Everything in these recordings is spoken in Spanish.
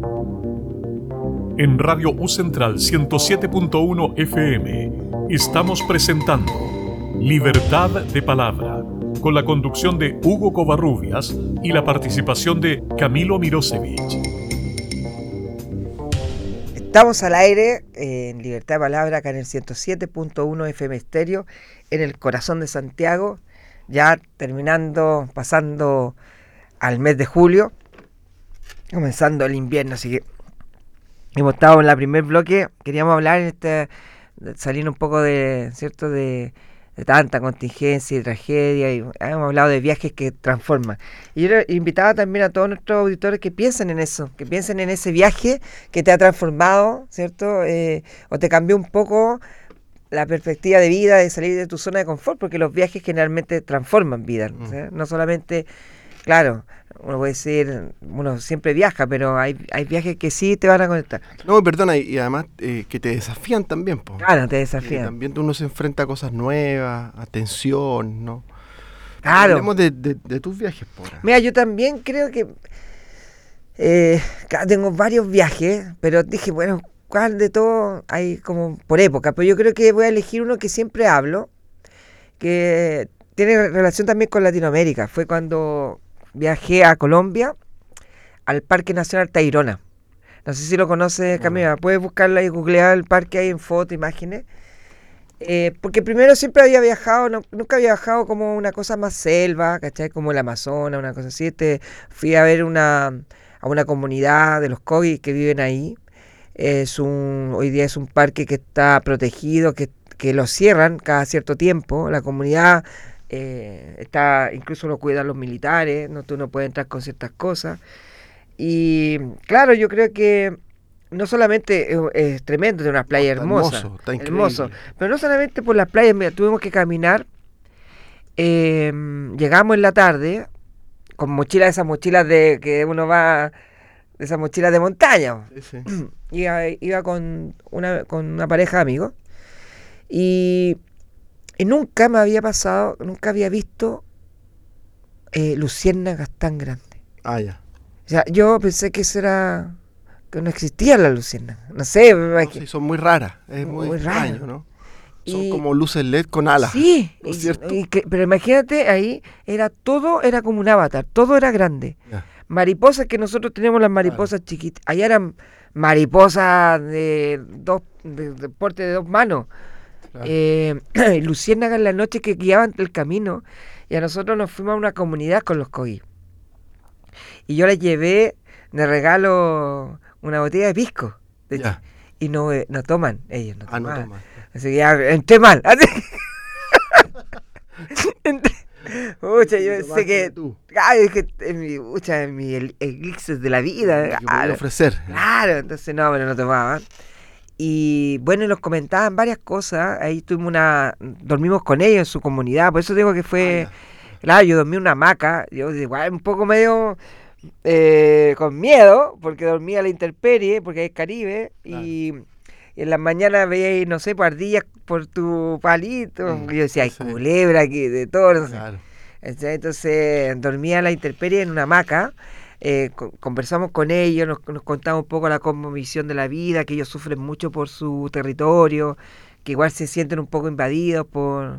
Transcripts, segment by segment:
En Radio U Central 107.1 FM estamos presentando Libertad de Palabra, con la conducción de Hugo Covarrubias y la participación de Camilo Mirosevich. Estamos al aire en Libertad de Palabra, acá en el 107.1 FM Estéreo, en el corazón de Santiago, ya terminando, pasando al mes de julio, comenzando el invierno, así que hemos estado en la primer bloque. Queríamos hablar salir un poco de tanta contingencia y tragedia, y hemos hablado de viajes que transforman. Y yo invitaba también a todos nuestros auditores que piensen en eso, que piensen en ese viaje que te ha transformado, ¿cierto? O te cambió un poco la perspectiva de vida, de salir de tu zona de confort, porque los viajes generalmente transforman vidas, ¿sí? No solamente, claro, uno puede decir, uno siempre viaja, pero hay viajes que sí te van a conectar. No, perdona, y además que te desafían también, po. Claro, te desafían. También uno se enfrenta a cosas nuevas, a tensión, ¿no? Claro. Hablemos de tus viajes, po. Mira, yo también creo que tengo varios viajes, pero dije, bueno, ¿cuál de todos? Hay como por época, pero yo creo que voy a elegir uno que siempre hablo, que tiene relación también con Latinoamérica. Fue cuando viajé a Colombia, al Parque Nacional Tayrona. No sé si lo conoces, Camila. Puedes buscarla y googlear el parque ahí en foto, imágenes. Porque primero siempre había viajado, nunca había viajado como una cosa más selva, ¿cachai? Como el Amazonas, una cosa así. Fui a ver a una comunidad de los Kogi que viven ahí. Hoy día es un parque que está protegido, que lo cierran cada cierto tiempo. La comunidad incluso lo cuidan los militares, tú no puedes entrar con ciertas cosas. Y claro, yo creo que no solamente es tremendo, de una playa hermosa, hermoso, pero no solamente por las playas. Mira, tuvimos que caminar, llegamos en la tarde con mochilas, esas mochilas de que uno va, de esas mochilas de montaña. Sí. Iba con una pareja de amigos y nunca me había pasado, nunca había visto luciérnagas tan grandes. Ah, ya. O sea, yo pensé que que no existían las luciérnagas. No sé. Sí, son muy raras. Es muy extraño, raro, ¿no? Son como luces LED con alas. Sí, ¿no es cierto? Pero imagínate, ahí todo era como un avatar, todo era grande. Ya. Mariposas, que nosotros teníamos las mariposas chiquitas. Allá eran mariposas de porte de 2 manos. Claro. Luciérnagas en la noche que guiaban el camino, y a nosotros nos fuimos a una comunidad con los Kogi y yo les llevé de regalo una botella de pisco y no toman ellos, no toman. Así que ya entré mal. Pucha, yo sé que es mi elixir de la vida. Yo podía ofrecer. Claro, entonces pero no tomaban. Y bueno, nos comentaban varias cosas. Ahí dormimos con ellos en su comunidad. Por eso digo que fue, claro, yo dormí en una hamaca. Yo igual un poco medio con miedo, porque dormía a la intemperie, porque hay Caribe. Claro. Y en las mañanas veía, no sé, ardillas por tu palito. Y yo decía, hay culebra aquí, de todo. No sé. Claro. Entonces dormía a la intemperie en una hamaca. Conversamos con ellos, nos contaban un poco la cosmovisión de la vida, que ellos sufren mucho por su territorio, que igual se sienten un poco invadidos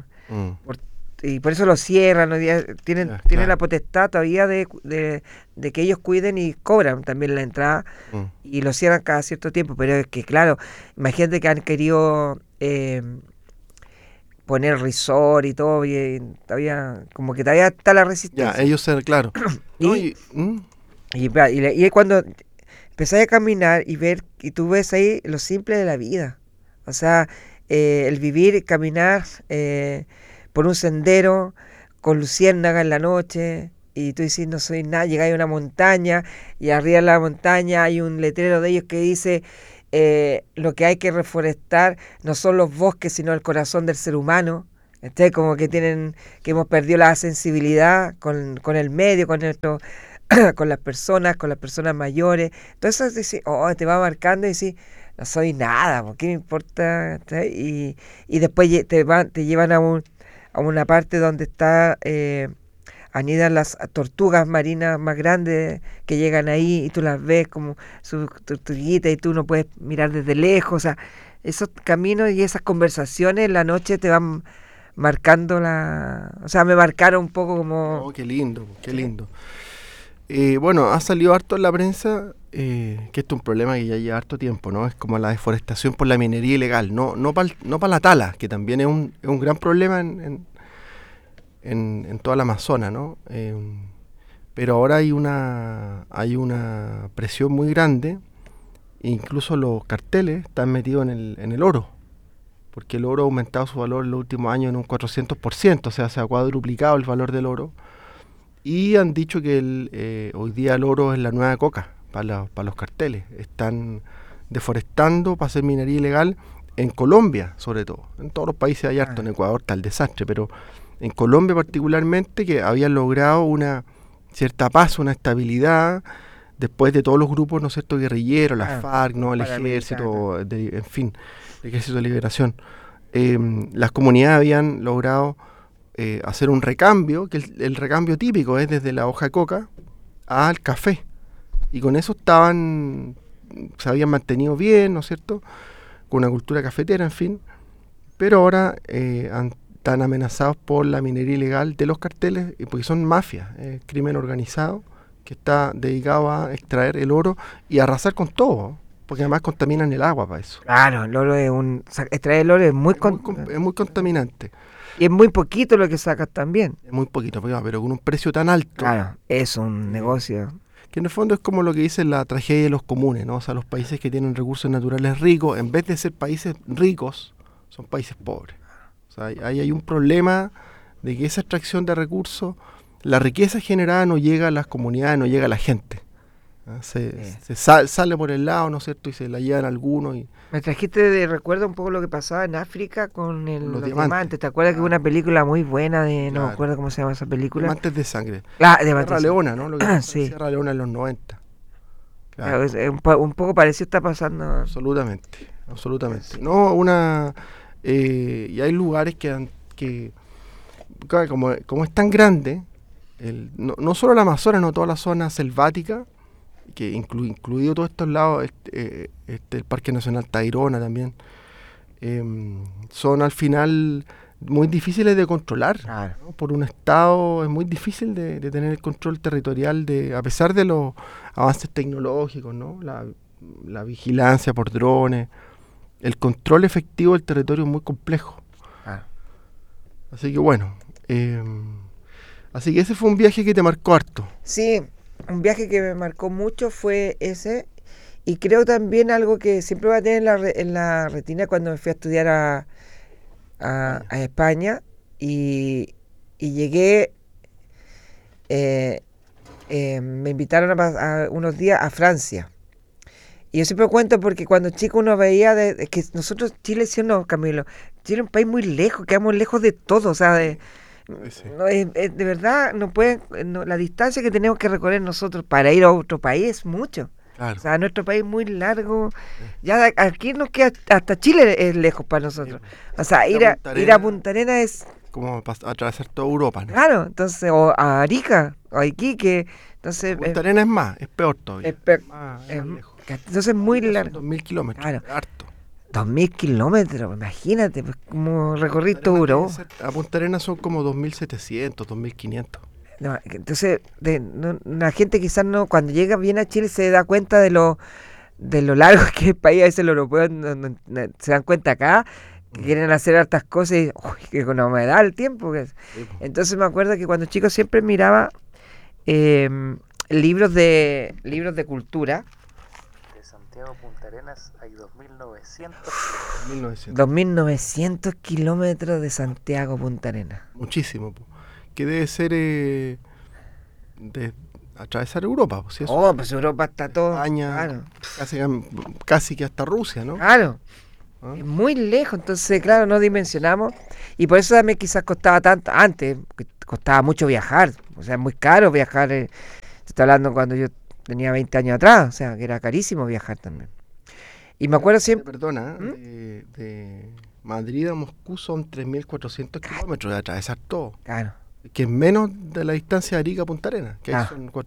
y por eso lo cierran. Tienen la potestad todavía de que ellos cuiden y cobran también la entrada y lo cierran cada cierto tiempo. Pero es que claro, imagínate que han querido poner resort y todo, y todavía como que todavía está la resistencia. Ya, ellos claro. Y cuando empezás a caminar y ver, y tú ves ahí lo simple de la vida. O sea, el vivir, caminar por un sendero con luciérnagas en la noche, y tú dices, no soy nada. Llegáis a una montaña, y arriba de la montaña hay un letrero de ellos que dice, lo que hay que reforestar no son los bosques, sino el corazón del ser humano. Como que hemos perdido la sensibilidad con el medio, con las personas mayores. Entonces te va marcando y decís, no soy nada, ¿por qué me importa? Y después te llevan a una parte donde está anidan las tortugas marinas más grandes que llegan ahí y tú las ves como sus tortuguitas y tú no puedes mirar desde lejos. O sea, esos caminos y esas conversaciones en la noche te van marcando o sea, me marcaron un poco como... Oh, qué lindo, qué lindo. Bueno, ha salido harto en la prensa que esto es un problema que ya lleva harto tiempo, ¿no? Es como la deforestación por la minería ilegal, no para la tala, que también es un gran problema en toda la Amazonas, ¿no? Pero ahora hay una presión muy grande, incluso los carteles están metidos en el oro, porque el oro ha aumentado su valor en los últimos años en un 400%, o sea, se ha cuadruplicado el valor del oro, y han dicho que hoy día el oro es la nueva coca para los carteles. Están deforestando para hacer minería ilegal en Colombia, sobre todo. En todos los países hay harto, en Ecuador está el desastre, pero en Colombia particularmente, que habían logrado una cierta paz, una estabilidad, después de todos los grupos, ¿no es cierto?, guerrilleros, las FARC, ¿no?, el ejército, en fin, el ejército de liberación. Las comunidades habían logrado hacer un recambio, que el recambio típico es desde la hoja de coca al café, y con eso se habían mantenido bien, ¿no es cierto?, con una cultura cafetera, en fin, pero ahora están amenazados por la minería ilegal de los carteles, porque son mafias, crimen organizado, que está dedicado a extraer el oro y arrasar con todo, porque además contaminan el agua para eso. Claro, el oro extraer el oro es muy contaminante. Y es muy poquito lo que sacas también. Es muy poquito, pero con un precio tan alto. Claro, es un negocio. Que en el fondo es como lo que dice la tragedia de los comunes, ¿no? O sea, los países que tienen recursos naturales ricos, en vez de ser países ricos, son países pobres. O sea, ahí hay un problema de que esa extracción de recursos, la riqueza generada no llega a las comunidades, no llega a la gente. Sale por el lado, ¿no es cierto?, y se la llevan algunos. Me trajiste de recuerdo un poco lo que pasaba en África con los diamantes. ¿Te acuerdas que hubo una película muy buena no me acuerdo cómo se llama esa película? Diamantes de sangre. Sierra Leona, ¿no? Lo que sí. Sierra Leona en los 90. Claro, un poco parecido está pasando. Absolutamente. Sí. No, y hay lugares que claro, como es tan grande, no solo el Amazonas, no toda la zona selvática, que incluido todos estos lados, el Parque Nacional Tayrona también, son al final muy difíciles de controlar. Claro. ¿No? Por un Estado es muy difícil de tener el control territorial, a pesar de los avances tecnológicos, ¿no? La vigilancia por drones, el control efectivo del territorio es muy complejo. Claro. Así que bueno, así que ese fue un viaje que te marcó harto. Sí, un viaje que me marcó mucho fue ese, y creo también algo que siempre voy a tener en la retina cuando me fui a estudiar a España y llegué, me invitaron a unos días a Francia. Y yo siempre cuento porque cuando chico uno veía que nosotros, Chile, sí o no, Camilo, Chile es un país muy lejos, quedamos lejos de todo, o sea, Sí. no, de verdad, la distancia que tenemos que recorrer nosotros para ir a otro país es mucho. Claro. O sea, nuestro país es muy largo. Ya aquí nos queda, hasta Chile es lejos para nosotros. O sea, ir a Punta Arenas es... como atravesar toda Europa, ¿no? Claro, entonces, o a Arica, o a Iquique. Entonces, Punta Arenas es peor todavía. es lejos. Entonces es muy largo. 2000 kilómetros, Claro. harto. 2000 kilómetros, imagínate, pues como recorrer todo Europa. A Punta Arenas son como 2700, 2500. No, entonces, la gente quizás no, cuando llega bien a Chile se da cuenta de lo largo que es el país. A veces los europeos no se dan cuenta acá, que quieren hacer hartas cosas y que no me da el tiempo. Entonces me acuerdo que cuando chico siempre miraba libros de cultura. De Santiago a Punta Arenas hay 2.900 2.900 kilómetros de Santiago a Punta Arenas. Muchísimo. Que debe ser de atravesar Europa. ¿Sí? Pues Europa está todo. España, claro. casi que hasta Rusia, ¿no? Claro. ¿Ah? Es muy lejos, entonces, claro, no dimensionamos. Y por eso también quizás costaba tanto. Antes, costaba mucho viajar. O sea, es muy caro viajar. Se está hablando cuando yo tenía 20 años atrás. O sea, que era carísimo viajar también. Y me acuerdo siempre... Perdona, de Madrid a Moscú son 3.400 kilómetros de atravesar todo. Claro. que es menos de la distancia de Arica a Punta Arenas, que ahí Ah. son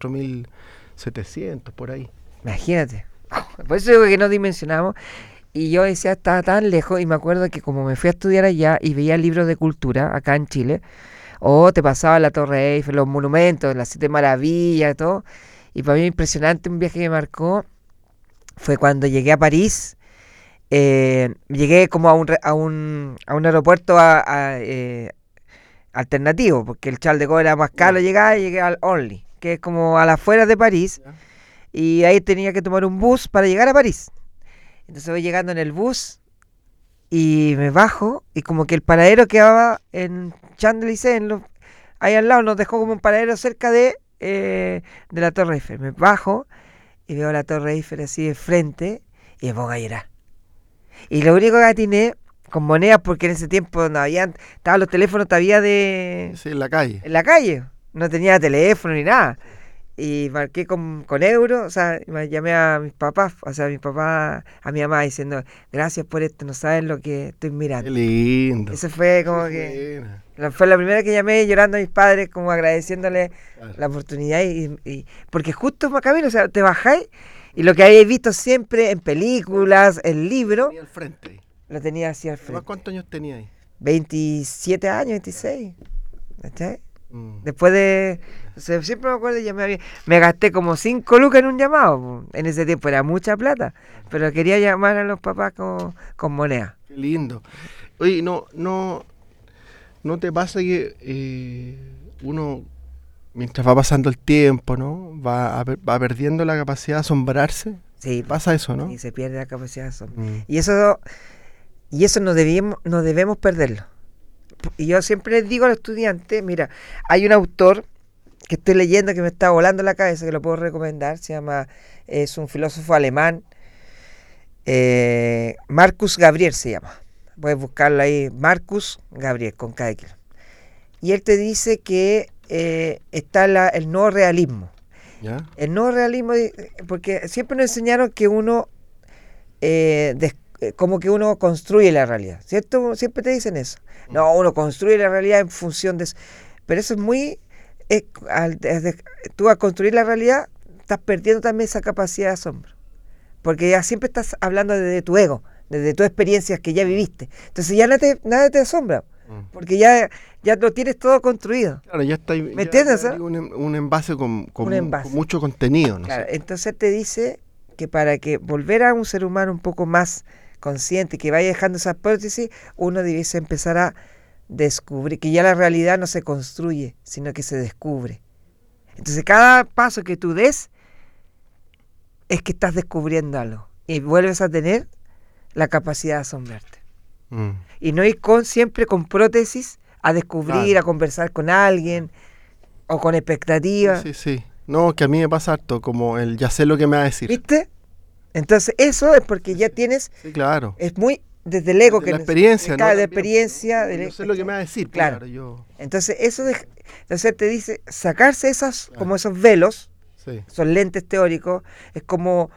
4.700 por ahí. Imagínate. Por eso digo que no dimensionamos. Y yo decía, estaba tan lejos, y me acuerdo que como me fui a estudiar allá y veía libros de cultura acá en Chile, o te pasaba la Torre Eiffel, los monumentos, las Siete Maravillas, todo. Y para mí impresionante, un viaje que me marcó fue cuando llegué a París. Llegué como a un aeropuerto alternativo, porque el Charles de Gaulle era más caro llegar, y llegué al Orly, que es como a las afueras de París, Ya. y ahí tenía que tomar un bus para llegar a París. Entonces voy llegando en el bus y me bajo, y como que el paradero quedaba en Champs-Élysées, ahí al lado, nos dejó como un paradero cerca de la Torre Eiffel. Me bajo y veo la Torre Eiffel así de frente y me pongo a llorar. Y lo único que atiné con monedas, porque en ese tiempo no habían, estaban los teléfonos todavía Sí, en la calle. en la calle, no tenía teléfono ni nada. Y marqué con euros, o sea, llamé a mis papás, o sea, a mi papá, a mi mamá, diciendo, gracias por esto, no saben lo que estoy Qué mirando. lindo. Eso fue como que, fue la primera que llamé llorando a mis padres, como agradeciéndole Claro. la oportunidad. Porque justo, Camilo, o sea, te bajáis y lo que habéis visto siempre en películas, en libros, Tenía al frente ahí. lo tenía así al Además, frente. ¿cuántos años tenía ahí? 27 años, 26. ¿Cachai? Mm. Después de... o sea, siempre me acuerdo, me gasté como 5 lucas en un llamado. Po. En ese tiempo era mucha plata. Pero quería llamar a los papás con moneda. Qué lindo. Oye, ¿no te pasa que uno, mientras va pasando el tiempo, ¿no? Va perdiendo la capacidad de asombrarse? Sí, Pasa eso, ¿no? y se pierde la capacidad de asombro. Mm. Y eso no debemos perderlo. Y yo siempre les digo a los estudiantes, mira, hay un autor que estoy leyendo que me está volando la cabeza, que lo puedo recomendar, es un filósofo alemán, Marcus Gabriel se llama. Puedes buscarlo ahí, Marcus Gabriel, con K de kilo. Y él te dice que está el nuevo realismo. ¿Ya? El nuevo realismo, porque siempre nos enseñaron que uno como que uno construye la realidad, ¿cierto? Siempre te dicen eso. No, uno construye la realidad en función de eso. Pero eso es muy... tú al construir la realidad estás perdiendo también esa capacidad de asombro. Porque ya siempre estás hablando desde tu ego, desde tus experiencias que ya viviste. Entonces ya nada te asombra, porque ya lo tienes todo construido. Claro, ya está ahí. ¿Me entiendes, hay un envase con envase. con mucho contenido, ¿no? Claro, entonces te dice que para que volver a un ser humano un poco más consciente, que vaya dejando esas prótesis, uno debiese empezar a descubrir que ya la realidad no se construye, sino que se descubre. Entonces cada paso que tú des es que estás descubriendo algo y vuelves a tener la capacidad de asombrarte. Mm. Y no ir siempre con prótesis a descubrir, Claro. a conversar con alguien o con expectativas. Sí, sí. No, que a mí me pasa harto, como el ya sé lo que me va a decir. ¿Viste? Entonces eso es porque ya tienes, Sí, claro. es muy desde el ego De que la experiencia, ¿no? claro, de También, experiencia. ¿no? Yo sé lo que me va a decir, Claro. claro. Yo, Entonces eso entonces te dice sacarse como esos velos, sí. esos lentes teóricos, es como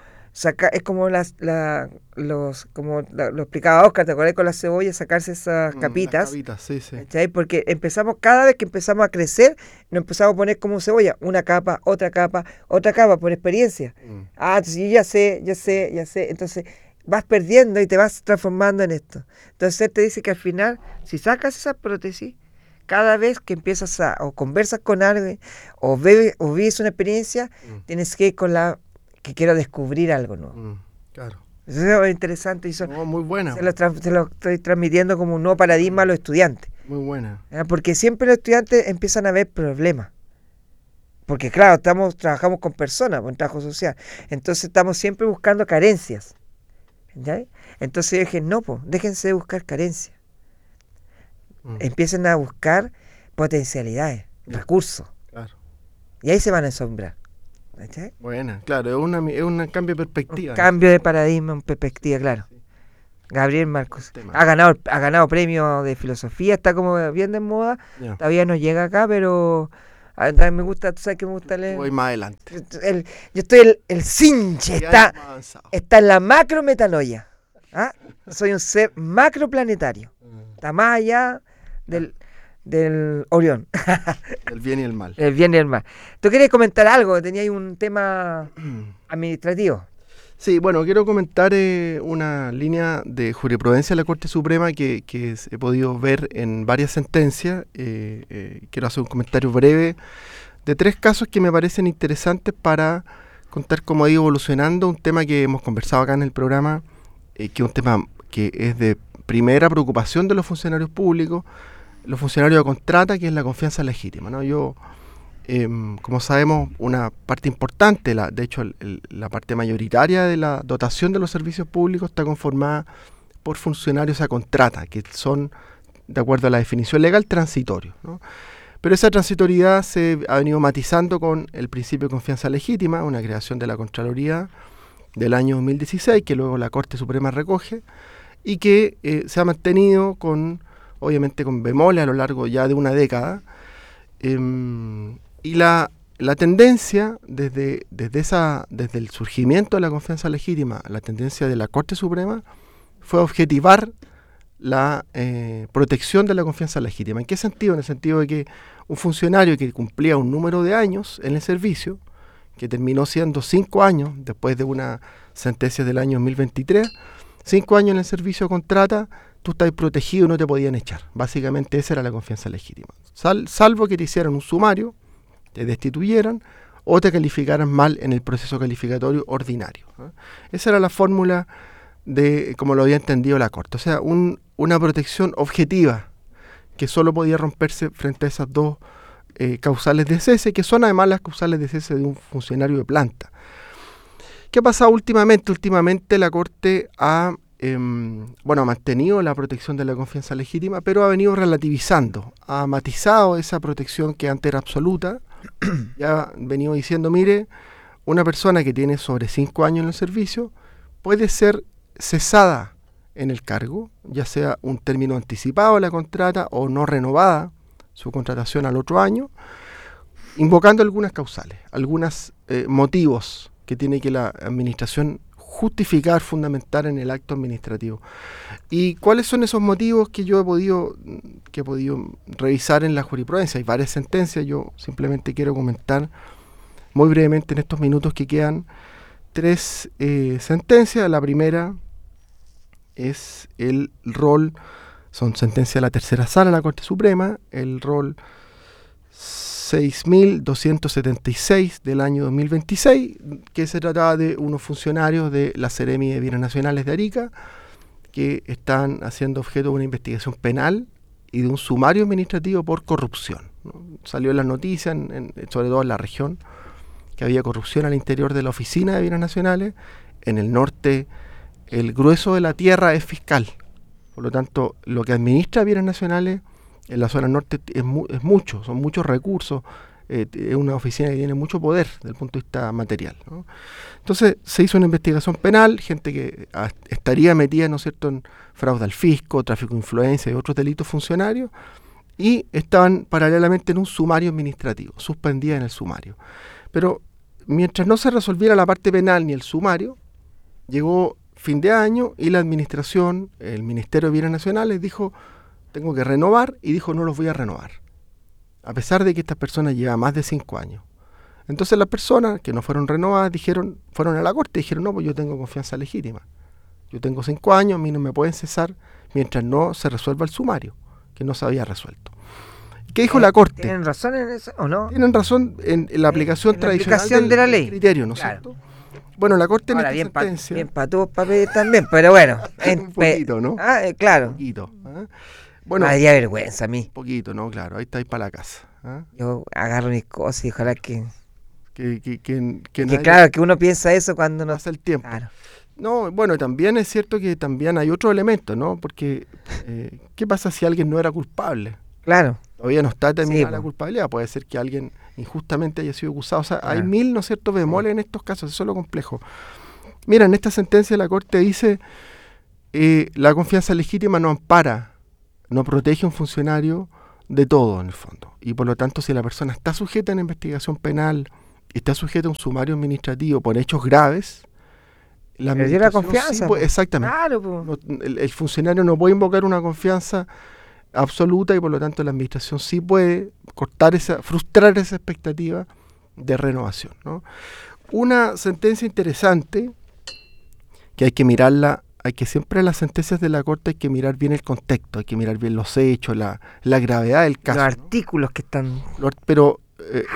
lo explicaba Oscar, ¿te acordás con la cebolla? Sacarse esas Las capitas. capitas, sí, sí. ¿Cachai? Porque cada vez que empezamos a crecer, nos empezamos a poner como cebolla, una capa, otra capa, por experiencia. Mm. Entonces yo ya sé. Entonces vas perdiendo y te vas transformando en esto. Entonces él te dice que al final, si sacas esa prótesis, cada vez que empiezas o conversas con alguien, o vives una experiencia, tienes que ir con que quiero descubrir algo nuevo. Claro. Eso es interesante y eso No, muy buena. se lo estoy transmitiendo como un nuevo paradigma a los estudiantes. Muy buena. ¿Ya? Porque siempre los estudiantes empiezan a ver problemas. Porque claro, trabajamos con personas, con trabajo social. Entonces estamos siempre buscando carencias. ¿Ya? Entonces yo dije, no, déjense de buscar carencias. Empiecen a buscar potencialidades, recursos. Claro. Y ahí se van a asombrar. ¿Cachai? Buena, claro, es un cambio de perspectiva. Cambio de paradigma, en perspectiva, claro. Gabriel Marcos Tema. ha ganado premio de filosofía, está como bien de moda. Ya. Todavía no llega acá, pero me gusta, tú sabes que me gusta leer. Voy más adelante. Yo estoy el Sinche, Ya más avanzado. está en la macrometanoia. ¿Ah? Soy un ser macroplanetario. Está más allá del Orión, El bien y el mal. el bien y el mal. ¿Tú querías comentar algo? Tenías un tema administrativo. Sí, bueno, quiero comentar una línea de jurisprudencia de la Corte Suprema que he podido ver en varias sentencias. Quiero hacer un comentario breve de 3 casos que me parecen interesantes para contar cómo ha ido evolucionando un tema que hemos conversado acá en el programa, que es un tema que es de primera preocupación de los funcionarios públicos, los funcionarios de contrata, que es la confianza legítima, ¿no? Como sabemos, una parte importante, de hecho la parte mayoritaria de la dotación de los servicios públicos está conformada por funcionarios a contrata, que son, de acuerdo a la definición legal, transitorios, ¿no? Pero esa transitoriedad se ha venido matizando con el principio de confianza legítima, una creación de la Contraloría del año 2016, que luego la Corte Suprema recoge, y que se ha mantenido obviamente con bemoles a lo largo ya de una década. Y la tendencia desde el surgimiento de la confianza legítima, la tendencia de la Corte Suprema fue objetivar la protección de la confianza legítima. ¿En qué sentido? En el sentido de que un funcionario que cumplía un número de años en el servicio, que terminó siendo 5 años después de una sentencia del año 2023, 5 años en el servicio de contrata, tú estás protegido y no te podían echar. Básicamente esa era la confianza legítima. Salvo que te hicieran un sumario, te destituyeran o te calificaran mal en el proceso calificatorio ordinario. Esa era la fórmula de como lo había entendido la Corte. O sea, una protección objetiva que solo podía romperse frente a esas 2 causales de cese, que son además las causales de cese de un funcionario de planta. ¿Qué ha pasado últimamente? Últimamente la Corte ha mantenido la protección de la confianza legítima, pero ha venido relativizando, ha matizado esa protección que antes era absoluta, y ha venido diciendo, mire, una persona que tiene sobre 5 años en el servicio puede ser cesada en el cargo, ya sea un término anticipado de la contrata o no renovada su contratación al otro año, invocando algunas causales, algunos motivos que tiene que la administración justificar, fundamentar en el acto administrativo. ¿Y cuáles son esos motivos que yo he podido revisar en la jurisprudencia? Hay varias sentencias, yo simplemente quiero comentar muy brevemente en estos minutos que quedan 3 sentencias. La primera es el rol, son sentencias de la tercera sala de la Corte Suprema, el rol 6.276 del año 2026, que se trataba de unos funcionarios de la Seremi de Bienes Nacionales de Arica que están haciendo objeto de una investigación penal y de un sumario administrativo por corrupción, ¿no? Salió en las noticias, sobre todo en la región, que había corrupción al interior de la Oficina de Bienes Nacionales. En el norte, el grueso de la tierra es fiscal. Por lo tanto, lo que administra Bienes Nacionales en la zona norte son muchos recursos, es una oficina que tiene mucho poder desde el punto de vista material, ¿no? Entonces se hizo una investigación penal, gente que estaría metida, ¿no es cierto?, en fraude al fisco, tráfico de influencia y otros delitos funcionarios, y estaban paralelamente en un sumario administrativo, suspendida en el sumario. Pero mientras no se resolviera la parte penal ni el sumario, llegó fin de año y la administración, el Ministerio de Bienes Nacionales dijo, tengo que renovar, y dijo, no los voy a renovar, a pesar de que estas personas llevan más de 5 años. Entonces las personas que no fueron renovadas fueron a la Corte y dijeron, no, pues yo tengo confianza legítima, yo tengo 5 años, a mí no me pueden cesar mientras no se resuelva el sumario, que no se había resuelto. ¿Qué dijo la Corte? ¿Tienen razón en eso o no? Tienen razón en la aplicación tradicional aplicación de la ley. del criterio, ¿no es cierto? Bueno, la Corte Ahora, en esta sentencia... bien para todos papeles también, pero bueno. un poquito, ¿no? Claro. Un poquito. Bueno, me daría vergüenza a mí. Un poquito, ¿no? Claro, ahí estáis para la casa. Yo agarro mis cosas y ojalá que nadie claro, que uno piensa eso cuando no pasa el tiempo. Claro. No, bueno, también es cierto que también hay otro elemento, ¿no? Porque, ¿qué pasa si alguien no era culpable? Claro. Todavía no está determinada Sí, la culpabilidad. Puede ser que alguien injustamente haya sido acusado. O sea, Claro. hay 1000, ¿no es cierto?, bemoles en estos casos. Eso es lo complejo. Mira, en esta sentencia la Corte dice la confianza legítima no ampara, no protege a un funcionario de todo, en el fondo. Y por lo tanto, si la persona está sujeta a una investigación penal, está sujeta a un sumario administrativo por hechos graves, la Perdió la administración confianza. exactamente. Claro, pues. El funcionario no puede invocar una confianza absoluta y por lo tanto la administración sí puede frustrar esa expectativa de renovación, ¿no? Una sentencia interesante que hay que mirarla, siempre las sentencias de la Corte hay que mirar bien el contexto, hay que mirar bien los hechos, la gravedad del caso, Los ¿no? artículos que están... Pero